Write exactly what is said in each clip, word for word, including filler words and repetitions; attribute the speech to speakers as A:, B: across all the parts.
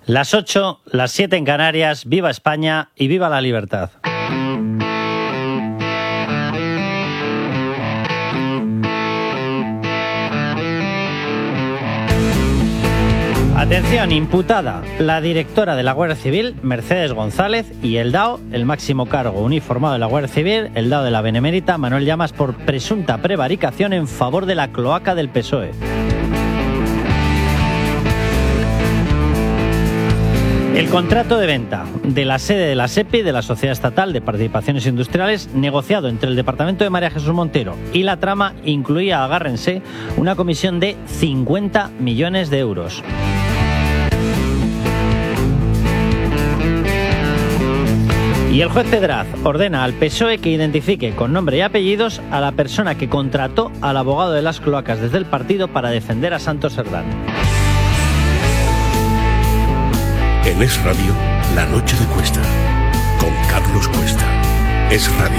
A: Las ocho, las siete en Canarias, viva España y viva la libertad. Atención, imputada la directora de la Guardia Civil, Mercedes González, y el D A O, el máximo cargo uniformado de la Guardia Civil, el D A O de la Benemérita, Manuel Llamas, por presunta prevaricación en favor de la cloaca del P S O E. El contrato de venta de la sede de la SEPI, de la Sociedad Estatal de Participaciones Industriales, negociado entre el Departamento de María Jesús Montero y la trama, incluía, agárrense, una comisión de cincuenta millones de euros. Y el juez Pedraz ordena al P S O E que identifique con nombre y apellidos a la persona que contrató al abogado de las cloacas desde el partido para defender a Santos Cerdán.
B: En Es Radio, La Noche de Cuesta, con Carlos Cuesta. Es Radio.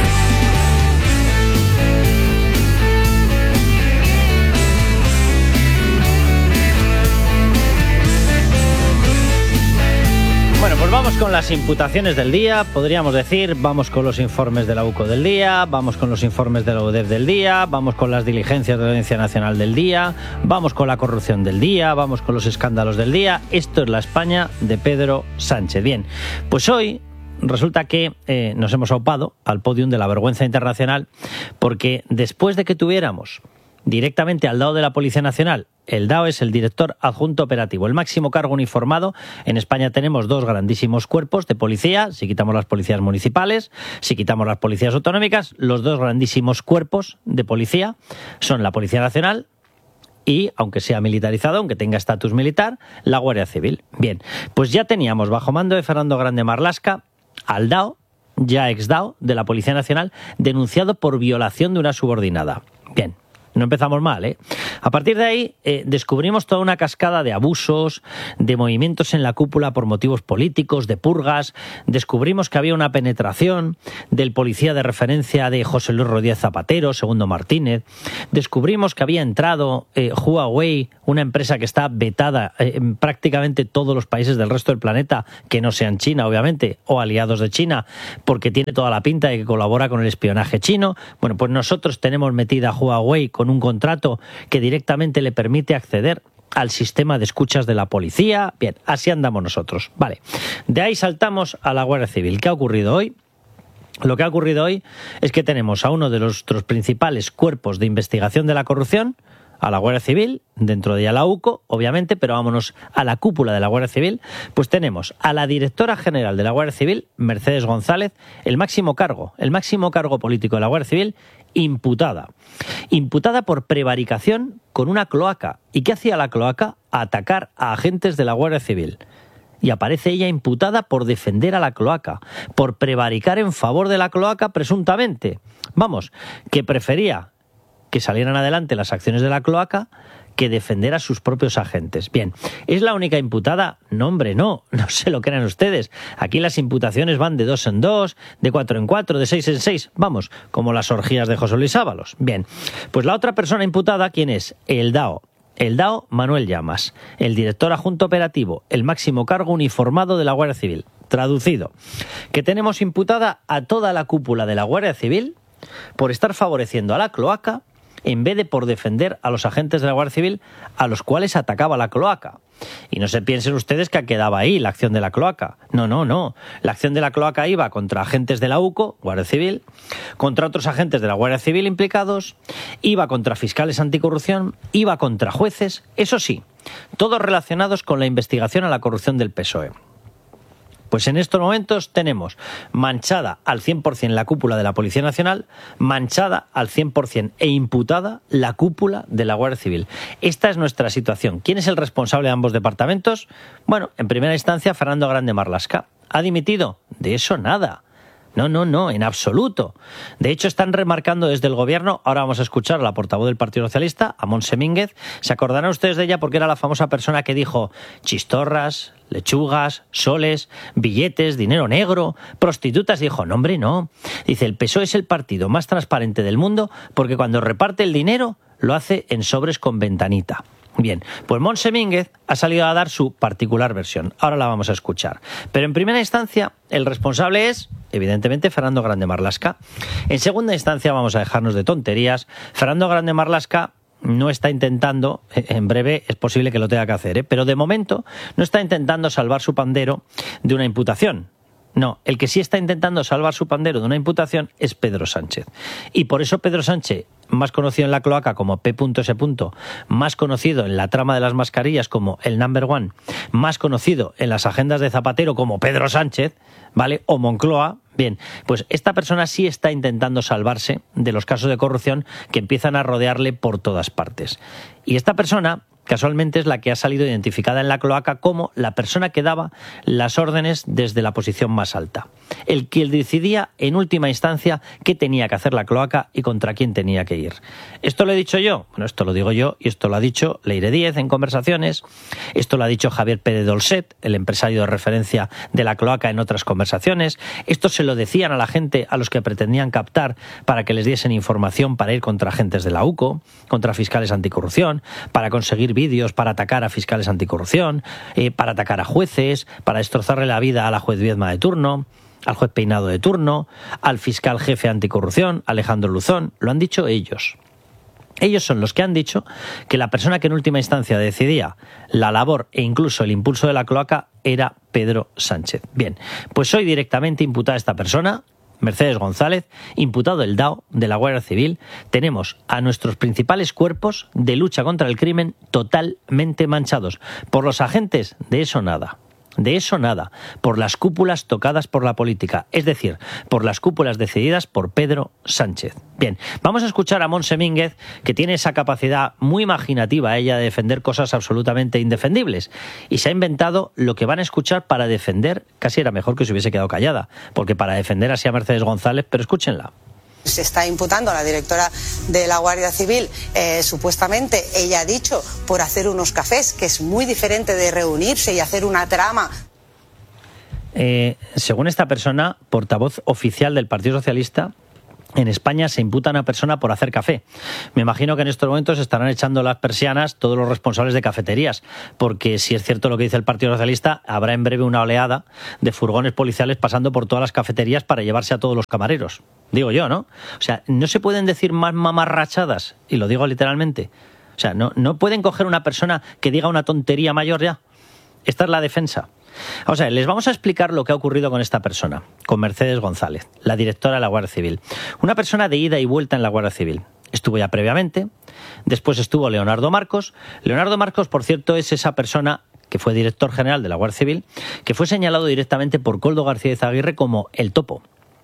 A: Bueno, pues vamos con las imputaciones del día, podríamos decir, vamos con los informes de la U C O del día, vamos con los informes de la U D E F del día, vamos con las diligencias de la Audiencia Nacional del día, vamos con la corrupción del día, vamos con los escándalos del día. Esto es la España de Pedro Sánchez. Bien, pues hoy resulta que eh, nos hemos aupado al podium de la vergüenza internacional, porque después de que tuviéramos directamente al D A O de la Policía Nacional, el D A O es el director adjunto operativo, el máximo cargo uniformado. En España tenemos dos grandísimos cuerpos de policía, si quitamos las policías municipales, si quitamos las policías autonómicas, los dos grandísimos cuerpos de policía son la Policía Nacional y, aunque sea militarizado, aunque tenga estatus militar, la Guardia Civil. Bien, pues ya teníamos bajo mando de Fernando Grande Marlaska al D A O, ya ex D A O de la Policía Nacional, denunciado por violación de una subordinada. Bien. No empezamos mal, ¿eh? A partir de ahí eh, descubrimos toda una cascada de abusos, de movimientos en la cúpula por motivos políticos, de purgas. Descubrimos que había una penetración del policía de referencia de José Luis Rodríguez Zapatero, Segundo Martínez. Descubrimos que había entrado eh, Huawei, una empresa que está vetada eh, en prácticamente todos los países del resto del planeta, que no sean China, obviamente, o aliados de China, porque tiene toda la pinta de que colabora con el espionaje chino. Bueno, pues nosotros tenemos metida a Huawei con un contrato que directamente le permite acceder al sistema de escuchas de la policía. Bien, así andamos nosotros. Vale, de ahí saltamos a la Guardia Civil. ¿Qué ha ocurrido hoy? Lo que ha ocurrido hoy es que tenemos a uno de nuestros principales cuerpos de investigación de la corrupción, a la Guardia Civil, dentro de ella la U C O, obviamente, pero vámonos a la cúpula de la Guardia Civil, pues tenemos a la directora general de la Guardia Civil, Mercedes González, el máximo cargo, el máximo cargo político de la Guardia Civil, imputada. Imputada por prevaricación con una cloaca. ¿Y qué hacía la cloaca? Atacar a agentes de la Guardia Civil. Y aparece ella imputada por defender a la cloaca, por prevaricar en favor de la cloaca presuntamente. Vamos, que prefería que salieran adelante las acciones de la cloaca que defender a sus propios agentes. Bien, ¿es la única imputada? No, hombre, no, no se lo crean ustedes. Aquí las imputaciones van de dos en dos, de cuatro en cuatro, de seis en seis, vamos, como las orgías de José Luis Ábalos. Bien, pues la otra persona imputada, ¿quién es? El D A O. El D A O, Manuel Llamas, el director adjunto operativo, el máximo cargo uniformado de la Guardia Civil. Traducido, que tenemos imputada a toda la cúpula de la Guardia Civil por estar favoreciendo a la cloaca en vez de por defender a los agentes de la Guardia Civil a los cuales atacaba la cloaca. Y no se piensen ustedes que quedaba ahí la acción de la cloaca. No, no, no. La acción de la cloaca iba contra agentes de la U C O, Guardia Civil, contra otros agentes de la Guardia Civil implicados, iba contra fiscales anticorrupción, iba contra jueces, eso sí, todos relacionados con la investigación a la corrupción del P S O E. Pues en estos momentos tenemos manchada al cien por ciento la cúpula de la Policía Nacional, manchada al cien por ciento e imputada la cúpula de la Guardia Civil. Esta es nuestra situación. ¿Quién es el responsable de ambos departamentos? Bueno, en primera instancia, Fernando Grande Marlaska. ¿Ha dimitido? De eso nada. No, no, no, en absoluto. De hecho, están remarcando desde el gobierno, ahora vamos a escuchar a la portavoz del Partido Socialista, a Montse Mínguez. Se acordarán ustedes de ella porque era la famosa persona que dijo chistorras, lechugas, soles, billetes, dinero negro, prostitutas. Dijo, no, hombre, no. Dice, el P S O E es el partido más transparente del mundo porque cuando reparte el dinero lo hace en sobres con ventanita. Bien, pues Montse Mínguez ha salido a dar su particular versión. Ahora la vamos a escuchar. Pero en primera instancia, el responsable es, evidentemente, Fernando Grande Marlaska. En segunda instancia, vamos a dejarnos de tonterías. Fernando Grande Marlaska no está intentando, en breve es posible que lo tenga que hacer, ¿eh? pero de momento no está intentando salvar su pandero de una imputación. No, el que sí está intentando salvar su pandero de una imputación es Pedro Sánchez. Y por eso Pedro Sánchez, más conocido en la cloaca como P S , más conocido en la trama de las mascarillas como el number one, más conocido en las agendas de Zapatero como Pedro Sánchez, ¿vale? O Moncloa. Bien, pues esta persona sí está intentando salvarse de los casos de corrupción que empiezan a rodearle por todas partes. Y esta persona, casualmente, es la que ha salido identificada en la cloaca como la persona que daba las órdenes desde la posición más alta. El que decidía en última instancia qué tenía que hacer la cloaca y contra quién tenía que ir. ¿Esto lo he dicho yo? Bueno, esto lo digo yo y esto lo ha dicho Leire Díez en conversaciones. Esto lo ha dicho Javier Pérez Dolcet, el empresario de referencia de la cloaca, en otras conversaciones. Esto se lo decían a la gente a los que pretendían captar para que les diesen información para ir contra agentes de la U C O, contra fiscales anticorrupción, para conseguir vídeos para atacar a fiscales anticorrupción, eh, para atacar a jueces, para destrozarle la vida a la juez Viedma de turno, al juez Peinado de turno, al fiscal jefe anticorrupción, Alejandro Luzón. Lo han dicho ellos. Ellos son los que han dicho que la persona que en última instancia decidía la labor e incluso el impulso de la cloaca era Pedro Sánchez. Bien, pues hoy directamente imputada esta persona, Mercedes González, imputado el D A O de la Guardia Civil. Tenemos a nuestros principales cuerpos de lucha contra el crimen totalmente manchados. Por los agentes, de eso nada. De eso nada, por las cúpulas tocadas por la política, es decir, por las cúpulas decididas por Pedro Sánchez. Bien, vamos a escuchar a Montse Mínguez, que tiene esa capacidad muy imaginativa ella de defender cosas absolutamente indefendibles, y se ha inventado lo que van a escuchar para defender. Casi era mejor que se hubiese quedado callada, porque para defender así a Mercedes González, pero escúchenla.
C: Se está imputando a la directora de la Guardia Civil, eh, supuestamente, ella ha dicho, por hacer unos cafés, que es muy diferente de reunirse y hacer una trama.
A: Eh, según esta persona, portavoz oficial del Partido Socialista, en España se imputa a una persona por hacer café. Me imagino que en estos momentos estarán echando las persianas todos los responsables de cafeterías, porque si es cierto lo que dice el Partido Socialista, habrá en breve una oleada de furgones policiales pasando por todas las cafeterías para llevarse a todos los camareros. Digo yo, ¿no? O sea, no se pueden decir más mamarrachadas, y lo digo literalmente. O sea, no, no pueden coger una persona que diga una tontería mayor ya. Esta es la defensa. O sea, les vamos a explicar lo que ha ocurrido con esta persona, con Mercedes González, la directora de la Guardia Civil. Una persona de ida y vuelta en la Guardia Civil. Estuvo ya previamente, después estuvo Leonardo Marcos. Leonardo Marcos, por cierto, es esa persona que fue director general de la Guardia Civil, que fue señalado directamente por Koldo García Izaguirre como el topo.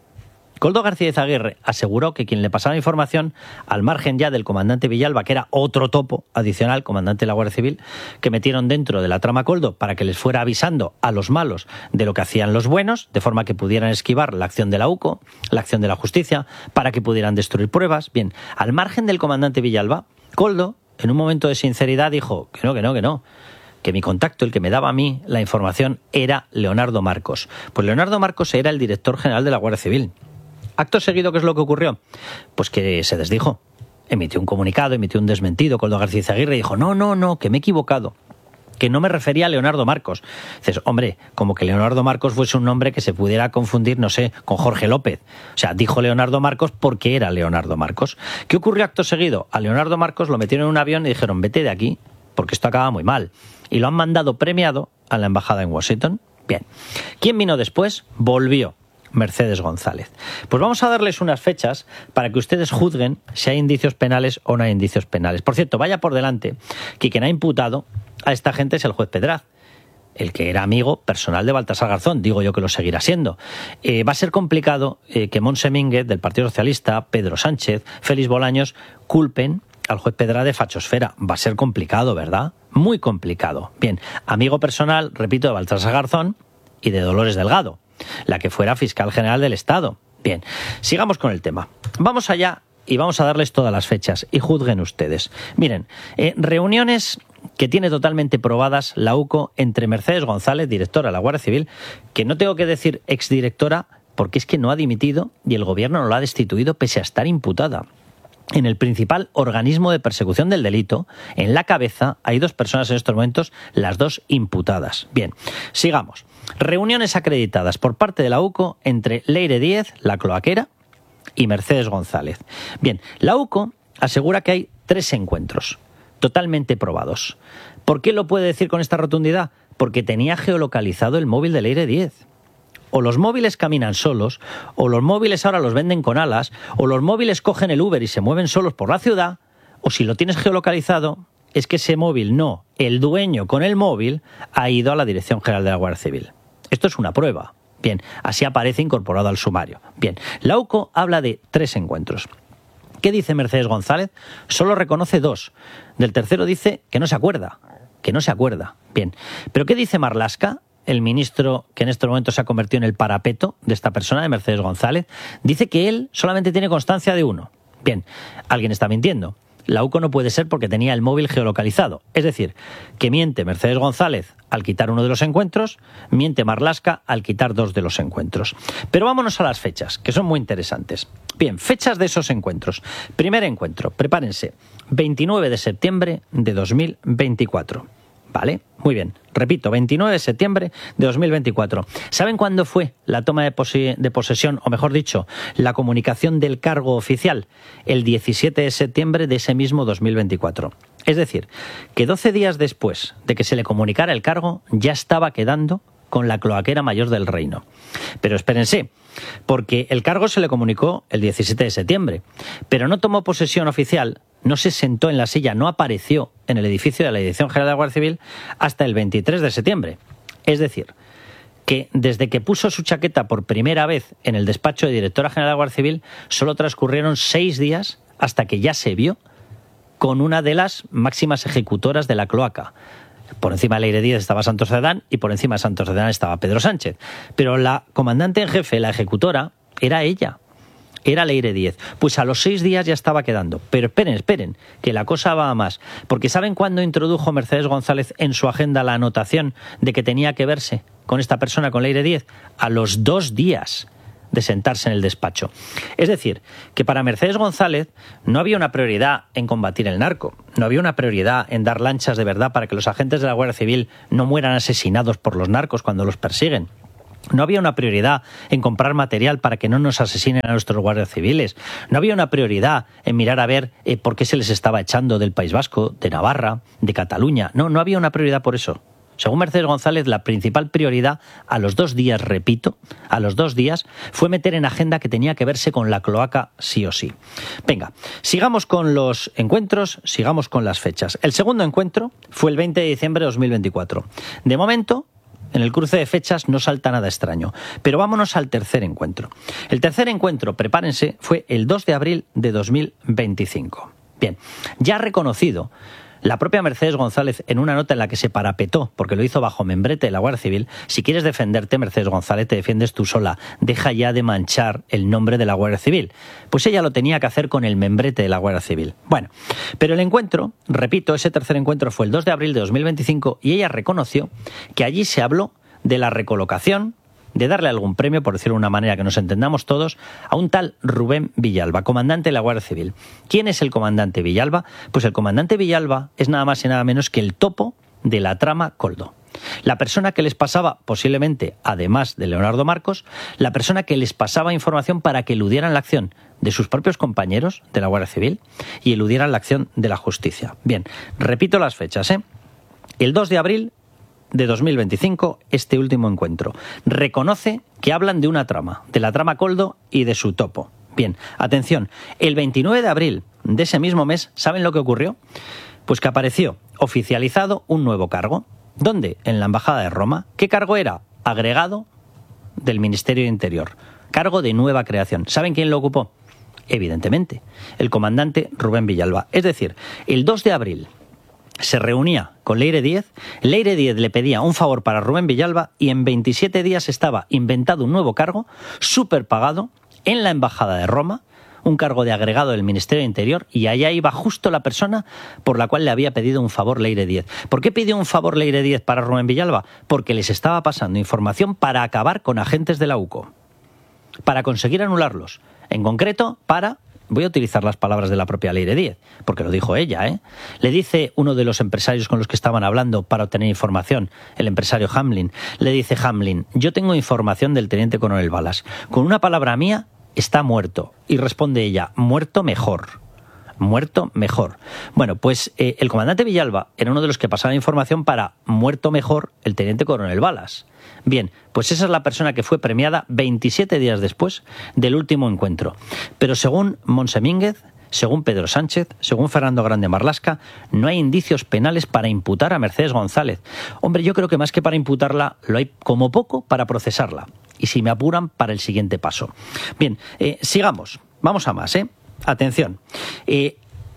A: Koldo García Izaguirre aseguró que quien le pasaba información, al margen ya del comandante Villalba, que era otro topo adicional, comandante de la Guardia Civil, que metieron dentro de la trama Koldo para que les fuera avisando a los malos de lo que hacían los buenos, de forma que pudieran esquivar la acción de la U C O, la acción de la justicia, para que pudieran destruir pruebas. Bien, al margen del comandante Villalba, Koldo, en un momento de sinceridad, dijo que no, que no, que no. que mi contacto, el que me daba a mí la información, era Leonardo Marcos. Pues Leonardo Marcos era el director general de la Guardia Civil. Acto seguido, ¿qué es lo que ocurrió? Pues que se desdijo. Emitió un comunicado, emitió un desmentido, Koldo García Izaguirre, y dijo, no, no, no, que me he equivocado, que no me refería a Leonardo Marcos. Dices, hombre, como que Leonardo Marcos fuese un nombre que se pudiera confundir, no sé, con Jorge López. O sea, dijo Leonardo Marcos porque era Leonardo Marcos. ¿Qué ocurrió acto seguido? A Leonardo Marcos lo metieron en un avión y dijeron, vete de aquí, porque esto acaba muy mal. Y lo han mandado premiado a la embajada en Washington. Bien. ¿Quién vino después? Volvió Mercedes González. Pues vamos a darles unas fechas para que ustedes juzguen si hay indicios penales o no hay indicios penales. Por cierto, vaya por delante que quien ha imputado a esta gente es el juez Pedraz, el que era amigo personal de Baltasar Garzón, digo yo que lo seguirá siendo. Eh, va a ser complicado eh, que Montse Mínguez, del Partido Socialista, Pedro Sánchez, Félix Bolaños, culpen al juez Pedraz de fachosfera. Va a ser complicado, ¿verdad? Muy complicado. Bien, amigo personal, repito, de Baltasar Garzón y de Dolores Delgado, la que fuera fiscal general del Estado. Bien, sigamos con el tema. Vamos allá y vamos a darles todas las fechas y juzguen ustedes. Miren, eh, reuniones que tiene totalmente probadas la U C O entre Mercedes González, directora de la Guardia Civil, que no tengo que decir exdirectora porque es que no ha dimitido y el gobierno no la ha destituido pese a estar imputada. en el principal organismo de persecución del delito. En la cabeza hay dos personas en estos momentos, las dos imputadas. Bien, sigamos. Reuniones acreditadas por parte de la UCO entre Leire Díez, la cloaquera, y Mercedes González. Bien, la UCO asegura que hay tres encuentros totalmente probados. ¿Por qué lo puede decir con esta rotundidad? Porque tenía geolocalizado el móvil de Leire Díez. O los móviles caminan solos, o los móviles ahora los venden con alas, o los móviles cogen el Uber y se mueven solos por la ciudad, o si lo tienes geolocalizado, es que ese móvil no, el dueño con el móvil ha ido a la Dirección General de la Guardia Civil. Esto es una prueba. Bien, así aparece incorporado al sumario. Bien, la UCO habla de tres encuentros. ¿Qué dice Mercedes González? Solo reconoce dos. Del tercero dice que no se acuerda, que no se acuerda. Bien, ¿pero qué dice Marlaska? El ministro que en estos momentos se ha convertido en el parapeto de esta persona, de Mercedes González, dice que él solamente tiene constancia de uno. Bien, alguien está mintiendo. La UCO no puede ser porque tenía el móvil geolocalizado. Es decir, que miente Mercedes González al quitar uno de los encuentros, miente Marlaska al quitar dos de los encuentros. Pero vámonos a las fechas, que son muy interesantes. Bien, fechas de esos encuentros. Primer encuentro, prepárense, veintinueve de septiembre de dos mil veinticuatro. ¿Vale? Muy bien. Repito, veintinueve de septiembre de dos mil veinticuatro. ¿Saben cuándo fue la toma de, pos- de posesión, o mejor dicho, la comunicación del cargo oficial? El diecisiete de septiembre de ese mismo dos mil veinticuatro. Es decir, que doce días después de que se le comunicara el cargo, ya estaba quedando con la cloaquera mayor del reino. Pero espérense, porque el cargo se le comunicó el diecisiete de septiembre, pero no tomó posesión oficial, no se sentó en la silla, no apareció en el edificio de la Dirección General de la Guardia Civil hasta el veintitrés de septiembre. Es decir, que desde que puso su chaqueta por primera vez en el despacho de Directora General de la Guardia Civil, solo transcurrieron seis días hasta que ya se vio con una de las máximas ejecutoras de la cloaca. Por encima de Leire Díez estaba Santos Cerdán y por encima de Santos Cerdán estaba Pedro Sánchez. Pero la comandante en jefe, la ejecutora, era ella. Era Leire Díez. Pues a los seis días ya estaba quedando. Pero esperen, esperen, que la cosa va a más. Porque ¿saben cuándo introdujo Mercedes González en su agenda la anotación de que tenía que verse con esta persona, con Leire Díez? A los dos días de sentarse en el despacho. Es decir, que para Mercedes González no había una prioridad en combatir el narco, no había una prioridad en dar lanchas de verdad para que los agentes de la Guardia Civil no mueran asesinados por los narcos cuando los persiguen. No había una prioridad en comprar material para que no nos asesinen a nuestros guardias civiles. No había una prioridad en mirar a ver eh, por qué se les estaba echando del País Vasco, de Navarra, de Cataluña. No, no había una prioridad por eso. Según Mercedes González, la principal prioridad a los dos días, repito, a los dos días, fue meter en agenda que tenía que verse con la cloaca sí o sí. Venga, sigamos con los encuentros, sigamos con las fechas. El segundo encuentro fue el veinte de diciembre de dos mil veinticuatro. De momento, en el cruce de fechas no salta nada extraño. Pero vámonos al tercer encuentro. El tercer encuentro, prepárense, fue el dos de abril de dos mil veinticinco. Bien, ya reconocido la propia Mercedes González en una nota en la que se parapetó, porque lo hizo bajo membrete de la Guardia Civil. Si quieres defenderte, Mercedes González, te defiendes tú sola. Deja ya de manchar el nombre de la Guardia Civil. Pues ella lo tenía que hacer con el membrete de la Guardia Civil. Bueno, pero el encuentro, repito, ese tercer encuentro fue el dos de abril de dos mil veinticinco y ella reconoció que allí se habló de la recolocación, de darle algún premio, por decirlo de una manera que nos entendamos todos, a un tal Rubén Villalba, comandante de la Guardia Civil. ¿Quién es el comandante Villalba? Pues el comandante Villalba es nada más y nada menos que el topo de la trama Koldo. La persona que les pasaba, posiblemente, además de Leonardo Marcos, la persona que les pasaba información para que eludieran la acción de sus propios compañeros de la Guardia Civil y eludieran la acción de la justicia. Bien, repito las fechas, ¿eh? El dos de abril de dos mil veinticinco, este último encuentro. Reconoce que hablan de una trama, de la trama Koldo y de su topo. Bien, atención, el veintinueve de abril de ese mismo mes, ¿saben lo que ocurrió? Pues que apareció oficializado un nuevo cargo. ¿Dónde? En la Embajada de Roma. ¿Qué cargo era? Agregado del Ministerio de Interior. Cargo de nueva creación. ¿Saben quién lo ocupó? Evidentemente, el comandante Rubén Villalba. Es decir, el dos de abril se reunía con Leire Díez, Leire Díez le pedía un favor para Rubén Villalba y en veintisiete días estaba inventado un nuevo cargo, súper pagado, en la Embajada de Roma, un cargo de agregado del Ministerio de Interior, y allá iba justo la persona por la cual le había pedido un favor Leire Díez. ¿Por qué pidió un favor Leire Díez para Rubén Villalba? Porque les estaba pasando información para acabar con agentes de la UCO, para conseguir anularlos, en concreto para voy a utilizar las palabras de la propia Leire Díez, porque lo dijo ella, ¿eh? Le dice uno de los empresarios con los que estaban hablando para obtener información, el empresario Hamlin, le dice Hamlin, yo tengo información del teniente coronel Balas, con una palabra mía está muerto. Y responde ella, muerto mejor. Muerto mejor. Bueno, pues eh, el comandante Villalba era uno de los que pasaba información para muerto mejor el teniente coronel Balas. Bien, pues esa es la persona que fue premiada veintisiete días después del último encuentro. Pero según Montse Mínguez, según Pedro Sánchez, según Fernando Grande Marlaska, no hay indicios penales para imputar a Mercedes González. Hombre, yo creo que más que para imputarla, lo hay como poco para procesarla. Y si me apuran, para el siguiente paso. Bien, eh, sigamos. Vamos a más, ¿eh? Atención, eh,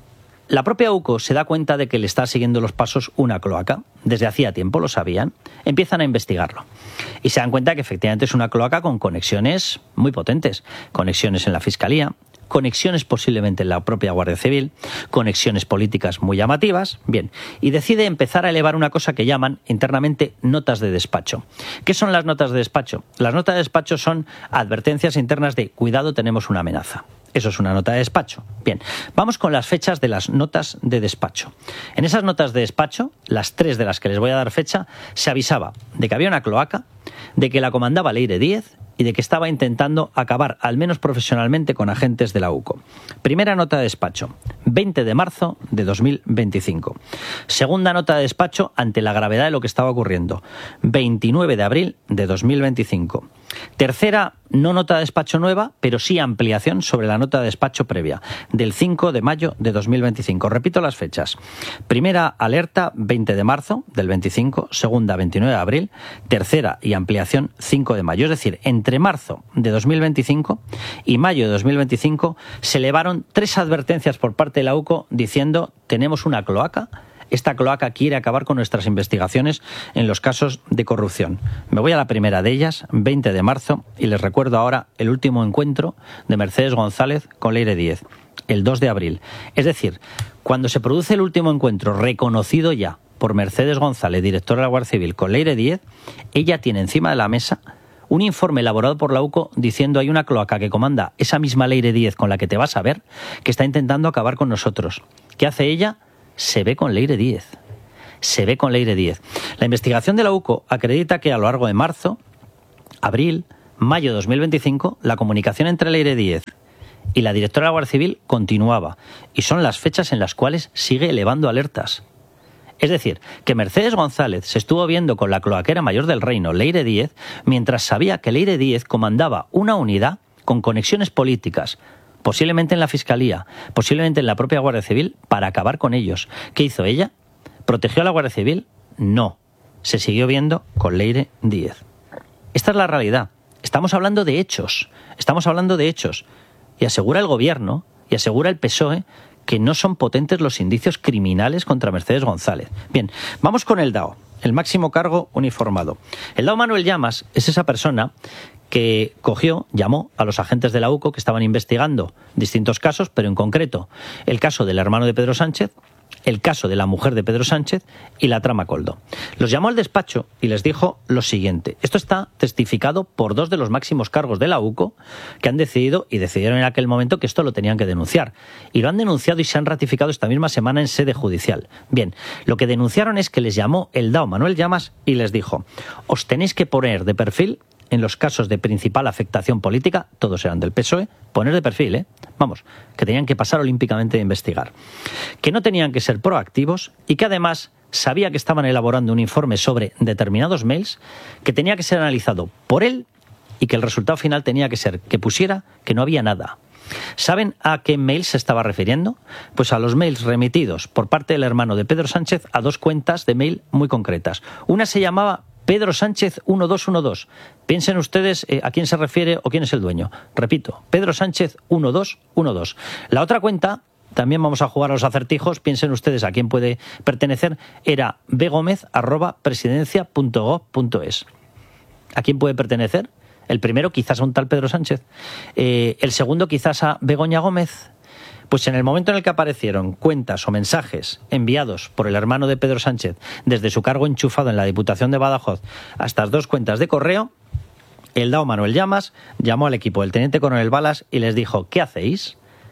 A: la propia U C O se da cuenta de que le está siguiendo los pasos una cloaca. Desde hacía tiempo lo sabían. Empiezan a investigarlo. Y se dan cuenta que efectivamente es una cloaca con conexiones muy potentes. Conexiones en la Fiscalía, conexiones posiblemente en la propia Guardia Civil, conexiones políticas muy llamativas. Bien, y decide empezar a elevar una cosa que llaman internamente notas de despacho. ¿Qué son las notas de despacho? Las notas de despacho son advertencias internas de cuidado, tenemos una amenaza. Eso es una nota de despacho. Bien, vamos con las fechas de las notas de despacho. En esas notas de despacho, las tres de las que les voy a dar fecha, se avisaba de que había una cloaca, de que la comandaba Leire Díez y de que estaba intentando acabar, al menos profesionalmente, con agentes de la U C O. Primera nota de despacho, veinte de marzo de dos mil veinticinco. Segunda nota de despacho ante la gravedad de lo que estaba ocurriendo, veintinueve de abril de dos mil veinticinco. Tercera, no nota de despacho nueva, pero sí ampliación sobre la nota de despacho previa, del cinco de mayo de dos mil veinticinco. Repito las fechas. Primera alerta, veinte de marzo del veinticinco. Segunda, veintinueve de abril. Tercera y ampliación, cinco de mayo. Es decir, entre marzo de dos mil veinticinco y mayo de dos mil veinticinco se elevaron tres advertencias por parte de la U C O diciendo tenemos una cloaca. Esta cloaca quiere acabar con nuestras investigaciones en los casos de corrupción. Me voy a la primera de ellas, veinte de marzo, y les recuerdo ahora el último encuentro de Mercedes González con Leire Díez, el dos de abril. Es decir, cuando se produce el último encuentro reconocido ya por Mercedes González, directora de la Guardia Civil, con Leire Díez, ella tiene encima de la mesa un informe elaborado por la U C O diciendo hay una cloaca que comanda esa misma Leire Díez con la que te vas a ver, que está intentando acabar con nosotros. ¿Qué hace ella? Se ve con Leire Díez. Se ve con Leire Díez. La investigación de la U C O acredita que a lo largo de marzo, abril, mayo de dos mil veinticinco, la comunicación entre Leire Díez y la directora de la Guardia Civil continuaba. Y son las fechas en las cuales sigue elevando alertas. Es decir, que Mercedes González se estuvo viendo con la cloaquera mayor del reino, Leire Díez, mientras sabía que Leire Díez comandaba una unidad con conexiones políticas, posiblemente en la Fiscalía, posiblemente en la propia Guardia Civil, para acabar con ellos. ¿Qué hizo ella? ¿Protegió a la Guardia Civil? No. Se siguió viendo con Leire Díez. Esta es la realidad. Estamos hablando de hechos. Estamos hablando de hechos. Y asegura el Gobierno, y asegura el P S O E, que no son potentes los indicios criminales contra Mercedes González. Bien, vamos con el D A O, el máximo cargo uniformado. El D A O Manuel Llamas es esa persona que cogió, llamó a los agentes de la U C O que estaban investigando distintos casos, pero en concreto el caso del hermano de Pedro Sánchez, el caso de la mujer de Pedro Sánchez y la trama Coldo. Los llamó al despacho y les dijo lo siguiente. Esto está testificado por dos de los máximos cargos de la U C O que han decidido y decidieron en aquel momento que esto lo tenían que denunciar. Y lo han denunciado y se han ratificado esta misma semana en sede judicial. Bien, lo que denunciaron es que les llamó el D A O Manuel Llamas y les dijo: os tenéis que poner de perfil en los casos de principal afectación política, todos eran del P S O E, poner de perfil, ¿eh? Vamos, que tenían que pasar olímpicamente de investigar. Que no tenían que ser proactivos y que además sabía que estaban elaborando un informe sobre determinados mails que tenía que ser analizado por él y que el resultado final tenía que ser que pusiera que no había nada. ¿Saben a qué mail se estaba refiriendo? Pues a los mails remitidos por parte del hermano de Pedro Sánchez a dos cuentas de mail muy concretas. Una se llamaba Pedro Sánchez uno dos uno dos. Piensen ustedes eh, a quién se refiere o quién es el dueño. Repito, Pedro Sánchez uno dos uno dos. La otra cuenta, también vamos a jugar a los acertijos, piensen ustedes a quién puede pertenecer, era begomez arroba presidencia punto gov punto es. ¿A quién puede pertenecer? El primero quizás a un tal Pedro Sánchez. Eh, el segundo quizás a Begoña Gómez. Pues en el momento en el que aparecieron cuentas o mensajes enviados por el hermano de Pedro Sánchez desde su cargo enchufado en la Diputación de Badajoz a estas dos cuentas de correo, el D A O Manuel Llamas llamó al equipo del teniente coronel Balas y les dijo: ¿qué hacéis?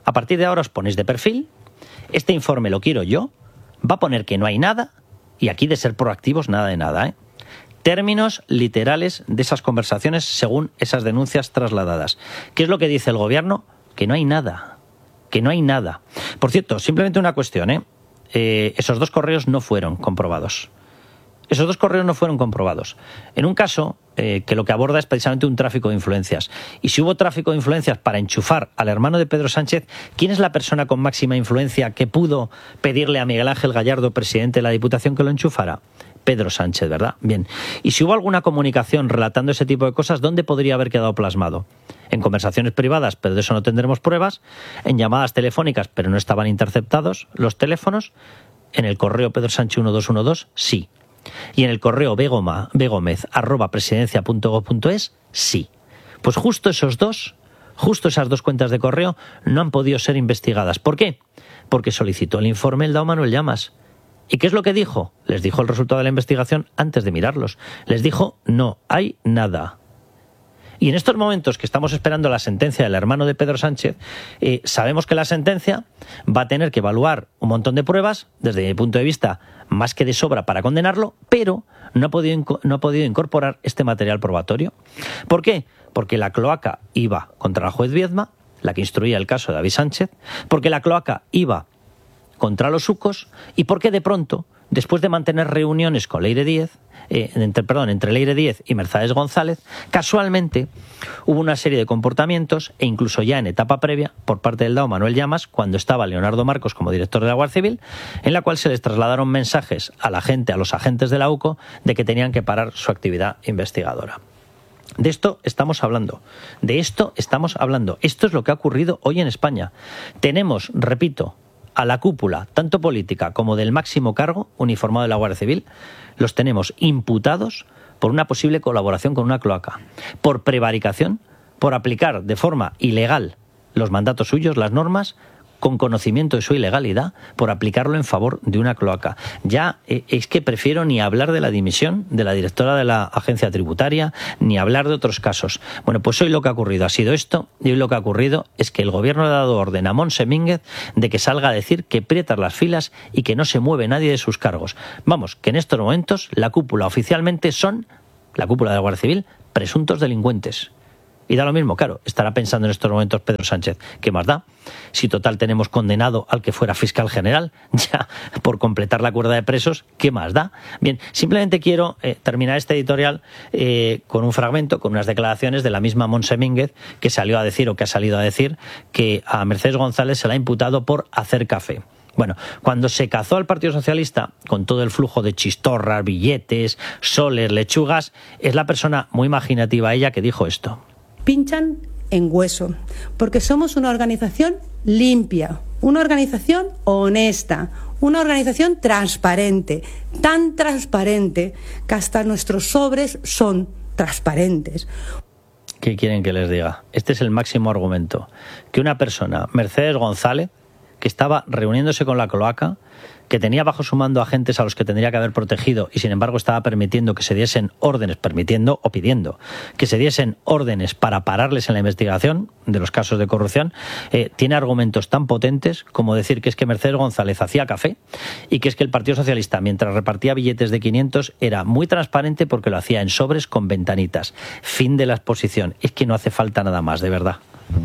A: a partir de ahora os ponéis de perfil, este informe lo quiero yo, va a poner que no hay nada, y aquí de ser proactivos nada de nada, ¿eh? Términos literales de esas conversaciones según esas denuncias trasladadas. ¿Qué es lo que dice el gobierno? Que no hay nada, que no hay nada. Por cierto, simplemente una cuestión, ¿eh? Eh, esos dos correos no fueron comprobados. Esos dos correos no fueron comprobados. En un caso eh, que lo que aborda es precisamente un tráfico de influencias. Y si hubo tráfico de influencias para enchufar al hermano de Pedro Sánchez, ¿quién es la persona con máxima influencia que pudo pedirle a Miguel Ángel Gallardo, presidente de la Diputación, que lo enchufara? Pedro Sánchez, ¿verdad? Bien. Y si hubo alguna comunicación relatando ese tipo de cosas, ¿dónde podría haber quedado plasmado? En conversaciones privadas, pero de eso no tendremos pruebas. En llamadas telefónicas, pero no estaban interceptados los teléfonos. En el correo pedro sánchez uno dos uno dos, sí. Y en el correo begoma, begomez arroba presidencia punto gob punto es, sí. Pues justo esos dos, justo esas dos cuentas de correo no han podido ser investigadas. ¿Por qué? Porque solicitó el informe el D A O Manuel Llamas. ¿Y qué es lo que dijo? Les dijo el resultado de la investigación antes de mirarlos. Les dijo, no hay nada. Y en estos momentos que estamos esperando la sentencia del hermano de Pedro Sánchez, eh, sabemos que la sentencia va a tener que evaluar un montón de pruebas, desde mi punto de vista, más que de sobra para condenarlo, pero no ha podido, no ha podido incorporar este material probatorio. ¿Por qué? Porque la cloaca iba contra la juez Viedma, la que instruía el caso de David Sánchez, porque la cloaca iba contra los Ucos y porque de pronto, después de mantener reuniones con Leire Díez, eh, entre, perdón, entre Leire Díez y Mercedes González, casualmente hubo una serie de comportamientos, e incluso ya en etapa previa, por parte del D A O Manuel Llamas, cuando estaba Leonardo Marcos como director de la Guardia Civil, en la cual se les trasladaron mensajes a la gente, a los agentes de la UCO, de que tenían que parar su actividad investigadora. De esto estamos hablando, de esto estamos hablando. Esto es lo que ha ocurrido hoy en España. Tenemos, repito, a la cúpula, tanto política como del máximo cargo uniformado de la Guardia Civil, los tenemos imputados por una posible colaboración con una cloaca, por prevaricación, por aplicar de forma ilegal los mandatos suyos, las normas, con conocimiento de su ilegalidad, por aplicarlo en favor de una cloaca. Ya eh, es que prefiero ni hablar de la dimisión de la directora de la agencia tributaria, ni hablar de otros casos. Bueno, pues hoy lo que ha ocurrido ha sido esto, y hoy lo que ha ocurrido es que el gobierno le ha dado orden a Montse Mínguez de que salga a decir que aprietan las filas y que no se mueve nadie de sus cargos. Vamos, que en estos momentos la cúpula oficialmente son, la cúpula de la Guardia Civil, presuntos delincuentes. Y da lo mismo, claro, estará pensando en estos momentos Pedro Sánchez, ¿qué más da? Si total tenemos condenado al que fuera fiscal general, ya por completar la cuerda de presos, ¿qué más da? Bien, simplemente quiero eh, terminar este editorial eh, con un fragmento, con unas declaraciones de la misma Montse Mínguez, que salió a decir, o que ha salido a decir, que a Mercedes González se la ha imputado por hacer café. Bueno, cuando se cazó al Partido Socialista con todo el flujo de chistorras, billetes, soles, lechugas, es la persona muy imaginativa ella que dijo esto.
D: Pinchan en hueso, porque somos una organización limpia, una organización honesta, una organización transparente, tan transparente que hasta nuestros sobres son transparentes.
A: ¿Qué quieren que les diga? Este es el máximo argumento. Que una persona, Mercedes González, que estaba reuniéndose con la cloaca, que tenía bajo su mando agentes a los que tendría que haber protegido y sin embargo estaba permitiendo que se diesen órdenes, permitiendo o pidiendo que se diesen órdenes para pararles en la investigación de los casos de corrupción, eh, tiene argumentos tan potentes como decir que es que Mercedes González hacía café y que es que el Partido Socialista, mientras repartía billetes de quinientos, era muy transparente porque lo hacía en sobres con ventanitas. Fin de la exposición. Es que no hace falta nada más, de verdad.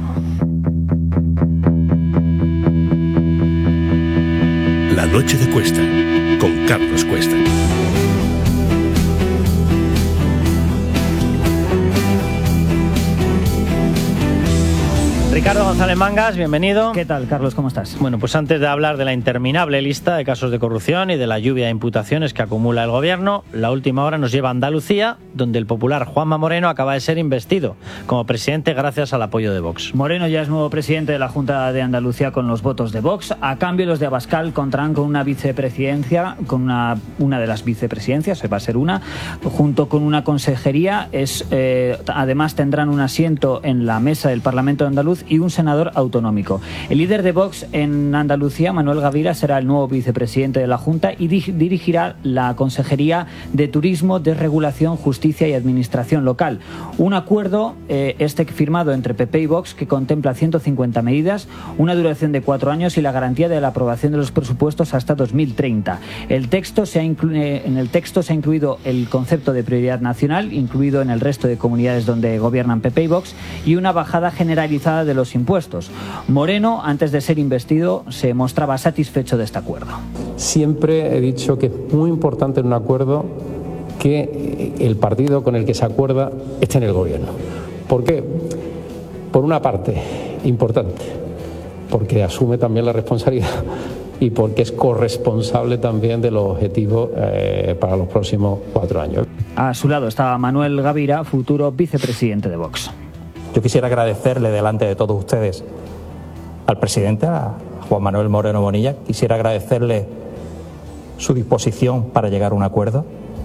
B: La noche de Cuesta, con Carlos Cuesta.
A: Ricardo González Mangas, bienvenido.
E: ¿Qué tal, Carlos? ¿Cómo estás?
A: Bueno, pues antes de hablar de la interminable lista de casos de corrupción y de la lluvia de imputaciones que acumula el gobierno, la última hora nos lleva a Andalucía, donde el popular Juanma Moreno acaba de ser investido como presidente gracias al apoyo de Vox.
E: Moreno ya es nuevo presidente de la Junta de Andalucía con los votos de Vox. A cambio, los de Abascal contarán con una vicepresidencia, con una, una de las vicepresidencias, va a ser una, junto con una consejería. Es, eh, además, tendrán un asiento en la mesa del Parlamento andaluz y un senador autonómico. El líder de Vox en Andalucía, Manuel Gavira, será el nuevo vicepresidente de la Junta y di- dirigirá la Consejería de Turismo, Desregulación, Justicia y Administración Local. Un acuerdo, eh, este firmado entre P P y Vox, que contempla ciento cincuenta medidas, una duración de cuatro años y la garantía de la aprobación de los presupuestos hasta dos mil treinta. El texto se ha inclu- eh, en el texto se ha incluido el concepto de prioridad nacional, incluido en el resto de comunidades donde gobiernan P P y Vox, y una bajada generalizada de los impuestos. Moreno, antes de ser investido, se mostraba satisfecho de este acuerdo.
F: Siempre he dicho que es muy importante en un acuerdo que el partido con el que se acuerda esté en el gobierno. ¿Por qué? Por una parte, importante, porque asume también la responsabilidad y porque es corresponsable también de los objetivos eh, para los próximos cuatro años.
E: A su lado estaba Manuel Gavira, futuro vicepresidente de Vox.
G: Yo quisiera agradecerle delante de todos ustedes al presidente, a Juan Manuel Moreno Bonilla, quisiera agradecerle su disposición para llegar a un acuerdo,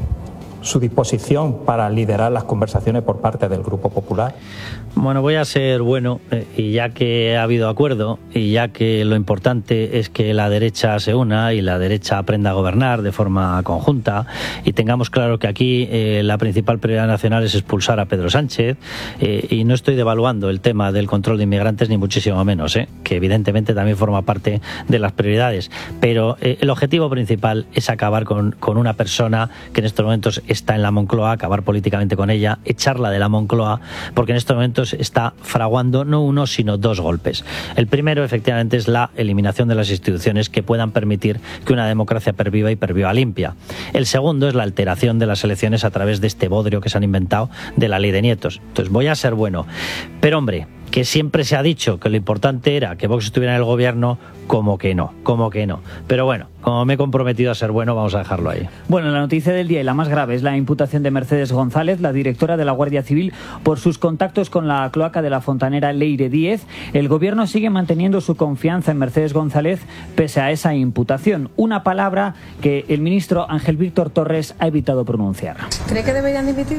G: su disposición para liderar las conversaciones por parte del Grupo Popular.
A: Bueno, voy a ser bueno, eh, y ya que ha habido acuerdo, y ya que lo importante es que la derecha se una y la derecha aprenda a gobernar de forma conjunta, y tengamos claro que aquí eh, la principal prioridad nacional es expulsar a Pedro Sánchez, eh, y no estoy devaluando el tema del control de inmigrantes, ni muchísimo menos, eh, que evidentemente también forma parte de las prioridades, pero eh, el objetivo principal es acabar con, con una persona que en estos momentos está en la Moncloa, acabar políticamente con ella, echarla de la Moncloa, porque en estos momentos está fraguando no uno sino dos golpes. El primero, efectivamente, es la eliminación de las instituciones que puedan permitir que una democracia perviva y perviva limpia. El segundo es la alteración de las elecciones a través de este bodrio que se han inventado de la ley de nietos. Entonces voy a ser bueno, pero hombre, que siempre se ha dicho que lo importante era que Vox estuviera en el gobierno, como que no, como que no. Pero bueno, como me he comprometido a ser bueno, vamos a dejarlo ahí.
E: Bueno, la noticia del día y la más grave es la imputación de Mercedes González, la directora de la Guardia Civil, por sus contactos con la cloaca de la fontanera Leire Díez. El gobierno sigue manteniendo su confianza en Mercedes González pese a esa imputación, una palabra que el ministro Ángel Víctor Torres ha evitado pronunciar.
H: ¿Cree que deberían dimitir?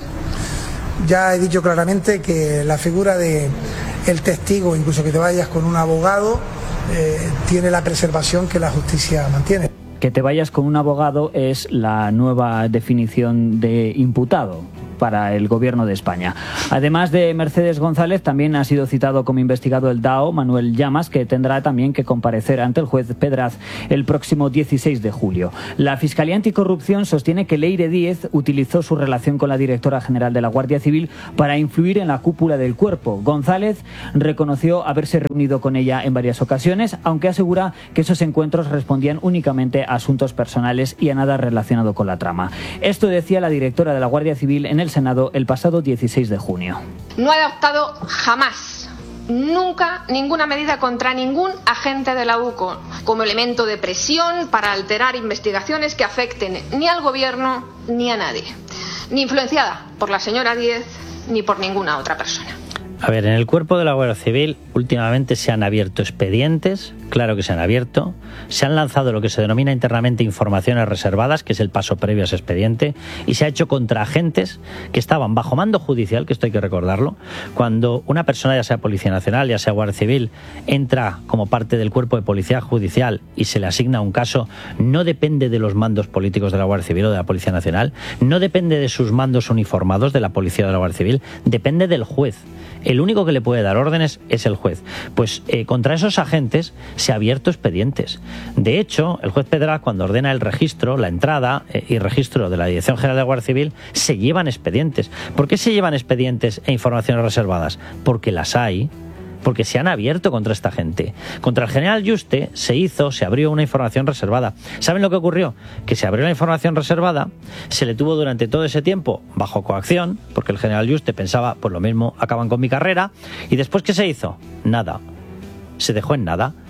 I: Ya he dicho claramente que la figura de el testigo, incluso que te vayas con un abogado, eh, tiene la preservación que la justicia mantiene.
E: Que te vayas con un abogado es la nueva definición de imputado para el gobierno de España. Además de Mercedes González, también ha sido citado como investigado el D A O, Manuel Llamas, que tendrá también que comparecer ante el juez Pedraz el próximo dieciséis de julio. La Fiscalía Anticorrupción sostiene que Leire Díez utilizó su relación con la directora general de la Guardia Civil para influir en la cúpula del cuerpo. González reconoció haberse reunido con ella en varias ocasiones, aunque asegura que esos encuentros respondían únicamente a asuntos personales y a nada relacionado con la trama. Esto decía la directora de la Guardia Civil en el Senado el pasado dieciséis de junio.
H: No he adoptado jamás, nunca, ninguna medida contra ningún agente de la U C O como elemento de presión para alterar investigaciones que afecten ni al gobierno ni a nadie, ni influenciada por la señora Díez ni por ninguna otra persona.
A: A ver, en el cuerpo de la Guardia Civil últimamente se han abierto expedientes, claro que se han abierto, se han lanzado lo que se denomina internamente informaciones reservadas, que es el paso previo a ese expediente, y se ha hecho contra agentes que estaban bajo mando judicial, que esto hay que recordarlo. Cuando una persona, ya sea Policía Nacional, ya sea Guardia Civil, entra como parte del cuerpo de Policía Judicial y se le asigna un caso, no depende de los mandos políticos de la Guardia Civil o de la Policía Nacional, no depende de sus mandos uniformados de la Policía o de la Guardia Civil, depende del juez. El único que le puede dar órdenes es el juez. Pues eh, contra esos agentes se ha abierto expedientes. De hecho, el juez Pedraz, cuando ordena el registro, la entrada eh, y registro de la Dirección General de la Guardia Civil, se llevan expedientes. ¿Por qué se llevan expedientes e informaciones reservadas? Porque las hay. Porque se han abierto contra esta gente. Contra el general Yuste se hizo, se abrió una información reservada. ¿Saben lo que ocurrió? Que se abrió la información reservada, se le tuvo durante todo ese tiempo bajo coacción, porque el general Yuste pensaba, pues lo mismo, acaban con mi carrera, y después ¿qué se hizo? Nada. Se dejó en nada.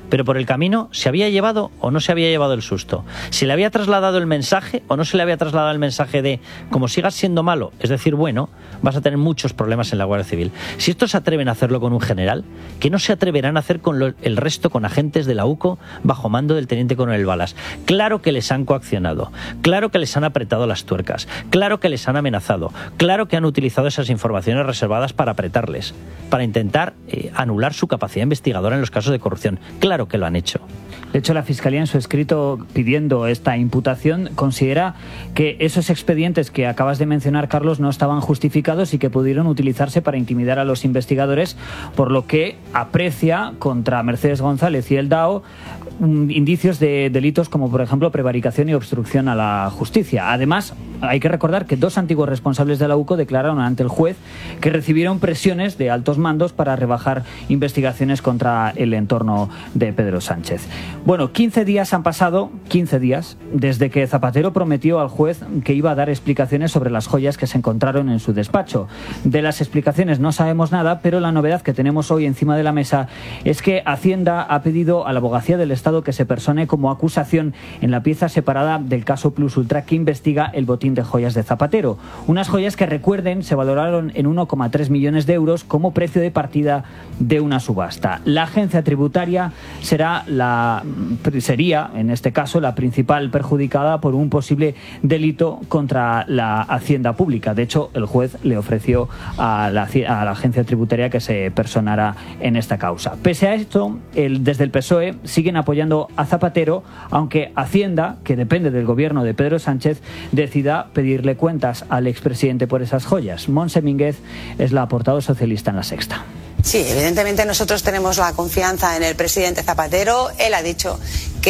A: pero por el camino se había llevado o no se había llevado el susto. ¿Se le había trasladado el mensaje o no se le había trasladado el mensaje de como sigas siendo malo, es decir, bueno, vas a tener muchos problemas en la Guardia Civil? Si estos se atreven a hacerlo con un general, ¿qué no se atreverán a hacer con lo, el resto, con agentes de la U C O bajo mando del teniente coronel Balas? Claro que les han coaccionado, claro que les han apretado las tuercas, claro que les han amenazado, claro que han utilizado esas informaciones reservadas para apretarles, para intentar eh, anular su capacidad investigadora en los casos de corrupción. Claro que lo han hecho.
E: De hecho, la Fiscalía en su escrito pidiendo esta imputación considera que esos expedientes que acabas de mencionar, Carlos, no estaban justificados y que pudieron utilizarse para intimidar a los investigadores, por lo que aprecia contra Mercedes González y el D A O indicios de delitos como, por ejemplo, prevaricación y obstrucción a la justicia. Además, hay que recordar que dos antiguos responsables de la U C O declararon ante el juez que recibieron presiones de altos mandos para rebajar investigaciones contra el entorno de Pedro Sánchez. Bueno, quince días han pasado, quince días, desde que Zapatero prometió al juez que iba a dar explicaciones sobre las joyas que se encontraron en su despacho. De las explicaciones no sabemos nada, pero la novedad que tenemos hoy encima de la mesa es que Hacienda ha pedido a la Abogacía del Estado que se persone como acusación en la pieza separada del caso Plus Ultra que investiga el botín de joyas de Zapatero. Unas joyas que, recuerden, se valoraron en uno coma tres millones de euros como precio de partida de una subasta. La agencia tributaria será la, sería, en este caso, la principal perjudicada por un posible delito contra la Hacienda Pública. De hecho, el juez le ofreció a la, a la agencia tributaria que se personara en esta causa. Pese a esto, el, desde el P S O E siguen apoyando a Zapatero, aunque Hacienda, que depende del gobierno de Pedro Sánchez, decida pedirle cuentas al expresidente por esas joyas. Montse Mínguez es la portavoz socialista en La Sexta.
C: Sí, evidentemente nosotros tenemos la confianza en el presidente Zapatero. Él ha dicho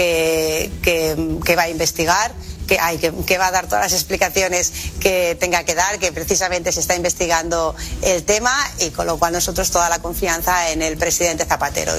C: que, que, que va a investigar, que, hay, que, que va a dar todas las explicaciones que tenga que dar, que precisamente se está investigando el tema, y con lo cual nosotros toda la confianza en el presidente Zapatero.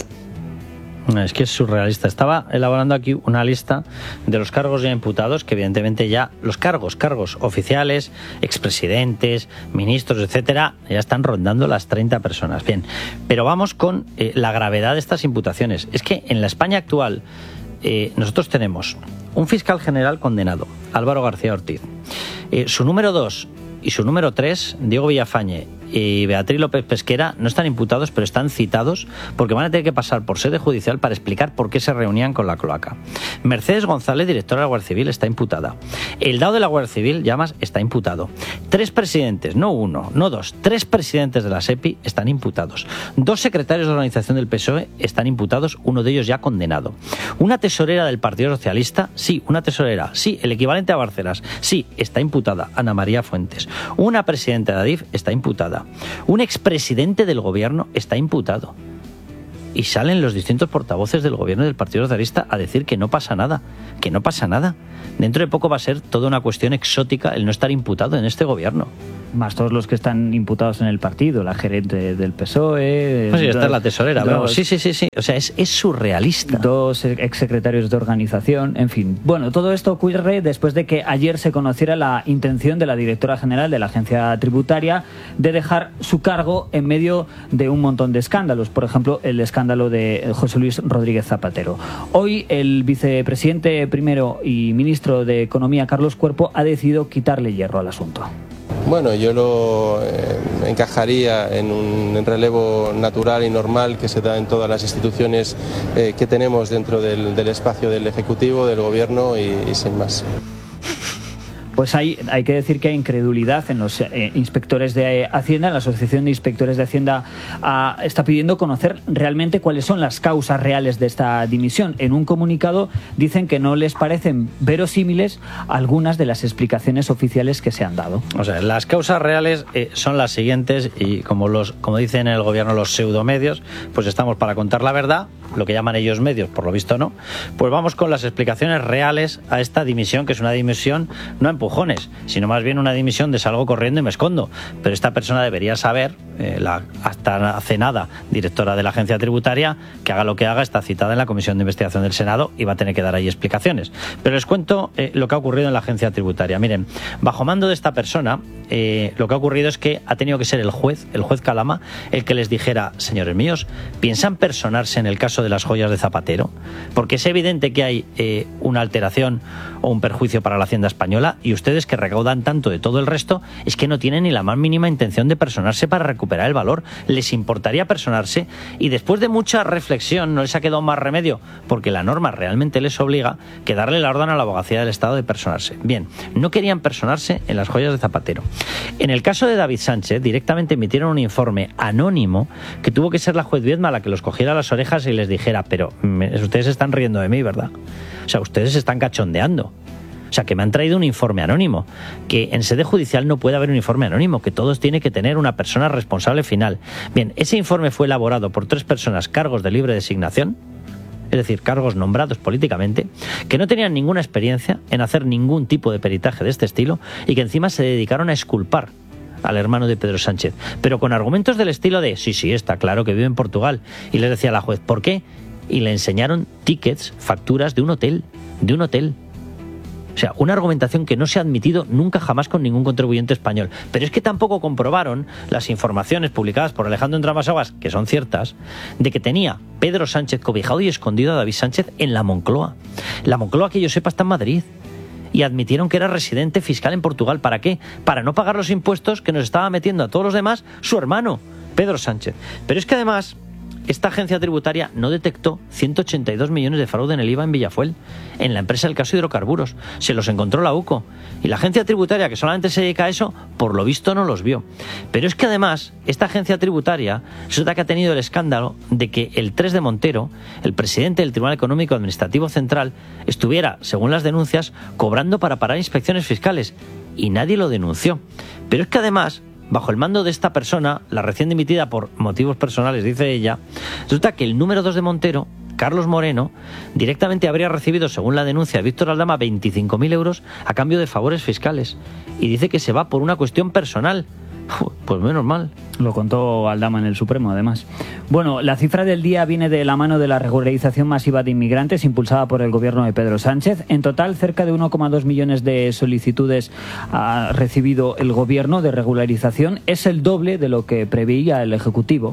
A: Es que es surrealista. Estaba elaborando aquí una lista de los cargos ya imputados, que evidentemente ya los cargos, cargos oficiales, expresidentes, ministros, etcétera, ya están rondando las treinta personas. Bien, pero vamos con eh, la gravedad de estas imputaciones. Es que en la España actual eh, nosotros tenemos un fiscal general condenado, Álvaro García Ortiz. Eh, su número dos y su número tres, Diego Villafañe y Beatriz López Pesquera, no están imputados, pero están citados porque van a tener que pasar por sede judicial para explicar por qué se reunían con la cloaca. Mercedes González, directora de la Guardia Civil, está imputada. El D A O de la Guardia Civil, Llamas, está imputado. Tres presidentes, no uno, no dos, tres presidentes de la SEPI están imputados. Dos secretarios de organización del P S O E están imputados, uno de ellos ya condenado. Una tesorera del Partido Socialista, sí, una tesorera, sí, el equivalente a Barcenas, sí, está imputada, Ana María Fuentes. Una presidenta de Adif está imputada. Un expresidente del gobierno está imputado. Y salen los distintos portavoces del gobierno del Partido Socialista a decir que no pasa nada, que no pasa nada. Dentro de poco va a ser toda una cuestión exótica el no estar imputado en este gobierno. Más todos los que están imputados en el partido, la gerente del P S O E... Pues sí, está la tesorera, dos, sí, sí, sí, sí. O sea, es, es surrealista. Dos exsecretarios de organización, en fin. Bueno, todo esto ocurre después de que ayer se conociera la intención de la directora general de la agencia tributaria de dejar su cargo en medio de un montón de escándalos. Por ejemplo, el escándalo de José Luis Rodríguez Zapatero. Hoy el vicepresidente primero y ministro de Economía, Carlos Cuerpo, ha decidido quitarle hierro al asunto.
J: Bueno, yo lo eh, encajaría en un relevo natural y normal que se da en todas las instituciones eh, que tenemos dentro del, del espacio del Ejecutivo, del Gobierno y, y sin más.
E: Pues hay, hay que decir que hay incredulidad en los eh, inspectores de eh, Hacienda. La Asociación de Inspectores de Hacienda ah, está pidiendo conocer realmente cuáles son las causas reales de esta dimisión. En un comunicado dicen que no les parecen verosímiles algunas de las explicaciones oficiales que se han dado. O sea, las causas reales eh, son las siguientes, y como, los, como dicen en el gobierno los pseudomedios, pues estamos para contar la verdad, lo que llaman ellos medios, por lo visto no. Pues vamos con las explicaciones reales a esta dimisión, que es una dimisión no empujones, sino más bien una dimisión de salgo corriendo y me escondo. Pero esta persona debería saber, eh, la hasta hace nada directora de la agencia tributaria, que haga lo que haga, está citada en la Comisión de Investigación del Senado y va a tener que dar ahí explicaciones. Pero les cuento eh, lo que ha ocurrido en la agencia tributaria. Miren, bajo mando de esta persona, eh, lo que ha ocurrido es que ha tenido que ser el juez, el juez Calama, el que les dijera: señores míos, ¿piensan personarse en el caso
A: caso de las joyas de Zapatero? Porque es evidente que hay eh, una alteración o un perjuicio para la Hacienda española, y ustedes, que recaudan tanto de todo el resto, es que no tienen ni la más mínima intención de personarse para recuperar el valor. Les importaría personarse, y después de mucha reflexión no les ha quedado más remedio, porque la norma realmente les obliga, que darle la orden a la Abogacía del Estado de personarse. Bien, no querían personarse en las joyas de Zapatero. En el caso de David Sánchez, directamente emitieron un informe anónimo que tuvo que ser la juez Viedma la que los cogiera las orejas y les dijera: pero me, ustedes están riendo de mí, ¿verdad? O sea, ustedes se están cachondeando. O sea, que me han traído un informe anónimo, que en sede judicial no puede haber un informe anónimo, que todos tiene que tener una persona responsable final. Bien, ese informe fue elaborado por tres personas, cargos de libre designación, es decir, cargos nombrados políticamente, que no tenían ninguna experiencia en hacer ningún tipo de peritaje de este estilo, y que encima se dedicaron a exculpar al hermano de Pedro Sánchez, pero con argumentos del estilo de: sí, sí, está claro que vive en Portugal. Y les decía la juez: ¿por qué? Y le enseñaron tickets, facturas de un hotel, de un hotel. O sea, una argumentación que no se ha admitido nunca jamás con ningún contribuyente español. Pero es que tampoco comprobaron las informaciones publicadas por Alejandro Entramasaguas, que son ciertas, de que tenía Pedro Sánchez cobijado y escondido a David Sánchez en la Moncloa. La Moncloa, que yo sepa, está en Madrid. Y admitieron que era residente fiscal en Portugal. ¿Para qué? Para no pagar los impuestos que nos estaba metiendo a todos los demás su hermano, Pedro Sánchez. Pero es que además, esta agencia tributaria no detectó ciento ochenta y dos millones de fraude en el I V A en Villafuel, en la empresa del caso Hidrocarburos. Se los encontró la UCO. Y la agencia tributaria, que solamente se dedica a eso, por lo visto no los vio. Pero es que además, esta agencia tributaria resulta que ha tenido el escándalo de que el tres de Montero, el presidente del Tribunal Económico Administrativo Central, estuviera, según las denuncias, cobrando para parar inspecciones fiscales. Y nadie lo denunció. Pero es que además, bajo el mando de esta persona, la recién dimitida por motivos personales, dice ella, resulta que el número dos de Montero, Carlos Moreno, directamente habría recibido, según la denuncia de Víctor Aldama, veinticinco mil euros a cambio de favores fiscales. Y dice que se va por una cuestión personal. Pues menos mal.
E: Lo contó Aldama en el Supremo, además. Bueno, la cifra del día viene de la mano de la regularización masiva de inmigrantes impulsada por el gobierno de Pedro Sánchez. En total, cerca de uno coma dos millones de solicitudes ha recibido el gobierno de regularización. Es el doble de lo que preveía el Ejecutivo.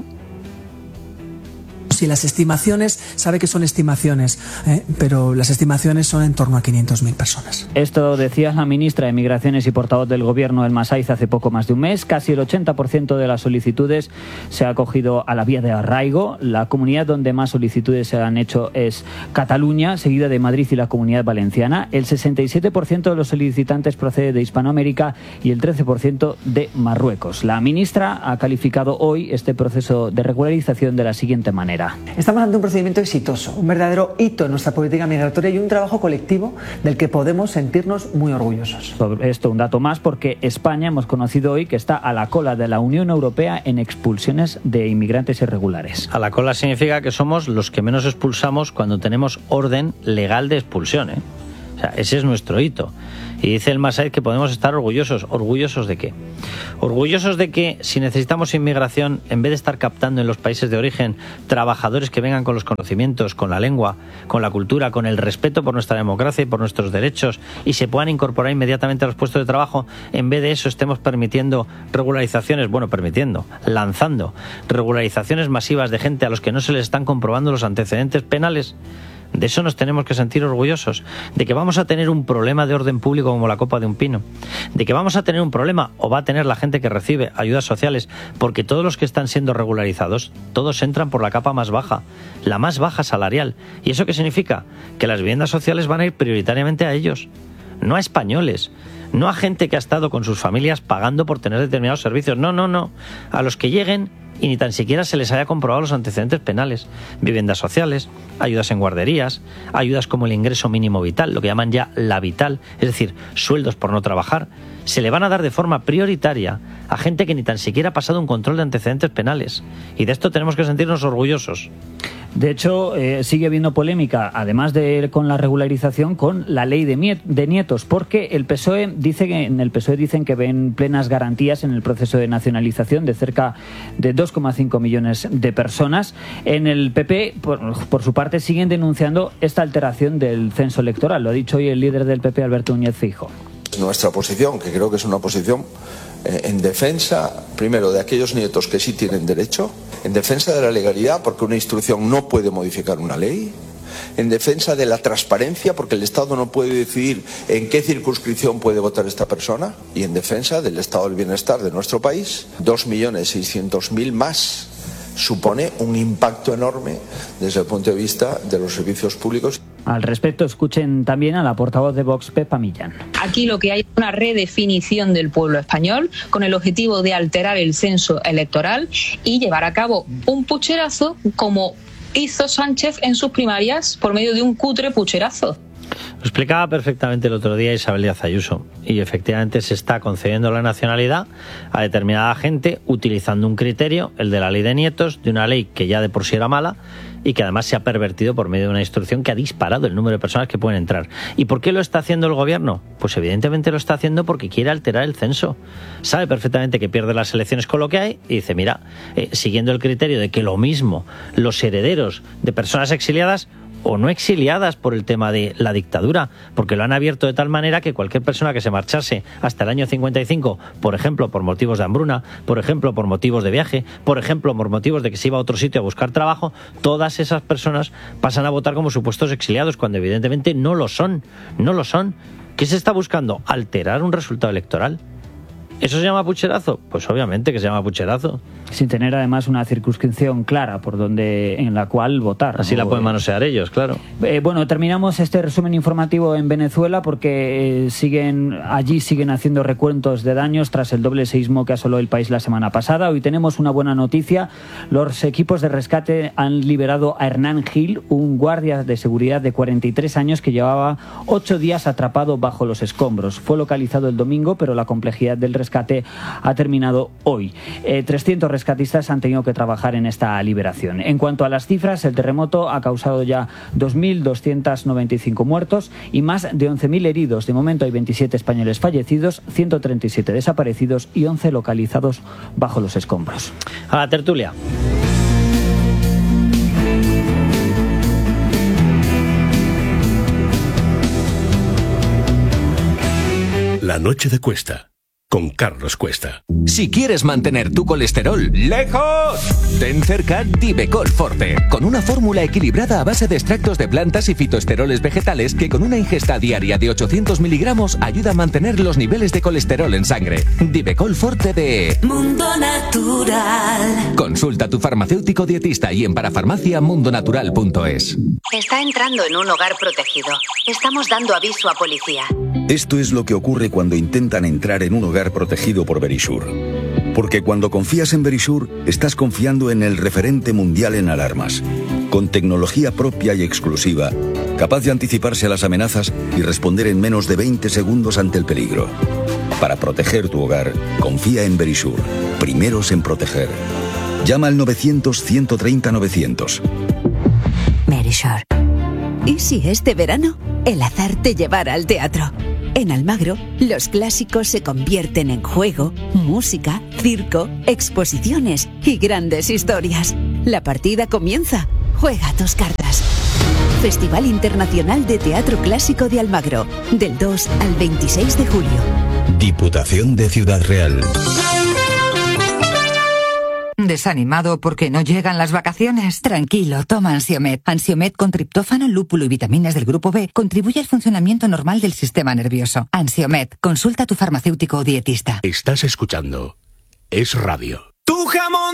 K: Si las estimaciones, sabe que son estimaciones, ¿eh? pero las estimaciones son en torno a quinientas mil personas.
E: Esto decía la ministra de Migraciones y portavoz del Gobierno, Elma Saiz, hace poco más de un mes. Casi el ochenta por ciento de las solicitudes se ha acogido a la vía de arraigo. La comunidad donde más solicitudes se han hecho es Cataluña, seguida de Madrid y la Comunidad Valenciana. El sesenta y siete por ciento de los solicitantes procede de Hispanoamérica y el trece por ciento de Marruecos. La ministra ha calificado hoy este proceso de regularización de la siguiente manera.
L: Estamos ante un procedimiento exitoso, un verdadero hito en nuestra política migratoria y un trabajo colectivo del que podemos sentirnos muy orgullosos.
E: Sobre esto un dato más, porque España, hemos conocido hoy, que está a la cola de la Unión Europea en expulsiones de inmigrantes irregulares.
A: A la cola significa que somos los que menos expulsamos cuando tenemos orden legal de expulsión, ¿eh? O sea, ese es nuestro hito. Y dice el Massaid que podemos estar orgullosos. ¿Orgullosos de qué? Orgullosos de que si necesitamos inmigración, en vez de estar captando en los países de origen trabajadores que vengan con los conocimientos, con la lengua, con la cultura, con el respeto por nuestra democracia y por nuestros derechos, y se puedan incorporar inmediatamente a los puestos de trabajo, en vez de eso estemos permitiendo regularizaciones, bueno, permitiendo, lanzando regularizaciones masivas de gente a los que no se les están comprobando los antecedentes penales? De eso nos tenemos que sentir orgullosos, de que vamos a tener un problema de orden público como la copa de un pino, de que vamos a tener un problema, o va a tener la gente que recibe ayudas sociales, porque todos los que están siendo regularizados, todos entran por la capa más baja, la más baja salarial. ¿Y eso qué significa? Que las viviendas sociales van a ir prioritariamente a ellos, no a españoles, no a gente que ha estado con sus familias pagando por tener determinados servicios, no, no, no, a los que lleguen y ni tan siquiera se les haya comprobado los antecedentes penales. Viviendas sociales, ayudas en guarderías, ayudas como el ingreso mínimo vital, lo que llaman ya la vital, es decir, sueldos por no trabajar, se le van a dar de forma prioritaria a gente que ni tan siquiera ha pasado un control de antecedentes penales. Y de esto tenemos que sentirnos orgullosos.
E: De hecho, eh, sigue habiendo polémica, además de con la regularización, con la ley de, niet- de nietos, porque el P S O E dice que en el P S O E dicen que ven plenas garantías en el proceso de nacionalización de cerca de dos coma cinco millones de personas. En el P P, por, por su parte, siguen denunciando esta alteración del censo electoral. Lo ha dicho hoy el líder del P P, Alberto Núñez Feijóo.
M: Nuestra posición, que creo que es una posición eh, en defensa, primero, de aquellos nietos que sí tienen derecho En defensa de la legalidad, porque una instrucción no puede modificar una ley. En defensa de la transparencia, porque el Estado no puede decidir en qué circunscripción puede votar esta persona. Y en defensa del estado del bienestar de nuestro país. dos millones seiscientos mil más supone un impacto enorme desde el punto de vista de los servicios públicos.
E: Al respecto, escuchen también a la portavoz de Vox, Pepa Millán.
N: Aquí lo que hay es una redefinición del pueblo español con el objetivo de alterar el censo electoral y llevar a cabo un pucherazo como hizo Sánchez en sus primarias por medio de un cutre pucherazo.
A: Lo explicaba perfectamente el otro día Isabel Díaz Ayuso, y efectivamente se está concediendo la nacionalidad a determinada gente utilizando un criterio, el de la ley de nietos, de una ley que ya de por sí era mala y que además se ha pervertido por medio de una instrucción que ha disparado el número de personas que pueden entrar. ¿Y por qué lo está haciendo el gobierno? Pues evidentemente lo está haciendo porque quiere alterar el censo. Sabe perfectamente que pierde las elecciones con lo que hay y dice, mira, eh, siguiendo el criterio de que lo mismo los herederos de personas exiliadas o no exiliadas por el tema de la dictadura, porque lo han abierto de tal manera que cualquier persona que se marchase hasta el año cincuenta y cinco, por ejemplo, por motivos de hambruna, por ejemplo, por motivos de viaje, por ejemplo, por motivos de que se iba a otro sitio a buscar trabajo, todas esas personas pasan a votar como supuestos exiliados, cuando evidentemente no lo son, no lo son. ¿Qué se está buscando? Alterar un resultado electoral. ¿Eso se llama pucherazo? Pues obviamente que se llama pucherazo.
E: Sin tener además una circunscripción clara por donde en la cual votar.
A: Así
E: ¿no?
A: La pueden manosear ellos, claro.
E: Eh, bueno, terminamos este resumen informativo en Venezuela porque eh, siguen allí siguen haciendo recuentos de daños tras el doble seísmo que asoló el país la semana pasada. Hoy tenemos una buena noticia. Los equipos de rescate han liberado a Hernán Gil, un guardia de seguridad de cuarenta y tres años que llevaba ocho días atrapado bajo los escombros. Fue localizado el domingo, pero la complejidad del rescate ha terminado hoy. Eh, trescientos rescatistas han tenido que trabajar en esta liberación. En cuanto a las cifras, el terremoto ha causado ya dos mil doscientos noventa y cinco muertos y más de once mil heridos. De momento hay veintisiete españoles fallecidos, ciento treinta y siete desaparecidos y once localizados bajo los escombros.
A: A la tertulia.
B: La noche de Cuesta, con Carlos Cuesta.
O: Si quieres mantener tu colesterol lejos, ten cerca Divecol Forte, con una fórmula equilibrada a base de extractos de plantas y fitoesteroles vegetales que con una ingesta diaria de ochocientos miligramos ayuda a mantener los niveles de colesterol en sangre. Divecol Forte de
P: Mundo Natural.
O: Consulta a tu farmacéutico dietista y en parafarmacia mundonatural punto es.
Q: Está entrando en un hogar protegido. Estamos dando aviso a policía.
R: Esto es lo que ocurre cuando intentan entrar en un hogar protegido por Verisure. Porque cuando confías en Verisure, estás confiando en el referente mundial en alarmas, con tecnología propia y exclusiva, capaz de anticiparse a las amenazas y responder en menos de veinte segundos ante el peligro. Para proteger tu hogar, confía en Verisure. Primeros en proteger. Llama al novecientos, ciento treinta, novecientos.
S: Verisure. ¿Y si este verano el azar te llevara al teatro? En Almagro, los clásicos se convierten en juego, música, circo, exposiciones y grandes historias. La partida comienza. Juega tus cartas. Festival Internacional de Teatro Clásico de Almagro, del dos al veintiséis de julio.
T: Diputación de Ciudad Real.
U: ¿Desanimado porque no llegan las vacaciones? Tranquilo, toma Ansiomet. Ansiomet con triptófano, lúpulo y vitaminas del grupo B contribuye al funcionamiento normal del sistema nervioso. Ansiomet, consulta a tu farmacéutico o dietista.
B: Estás escuchando Es Radio.
V: Tu jamón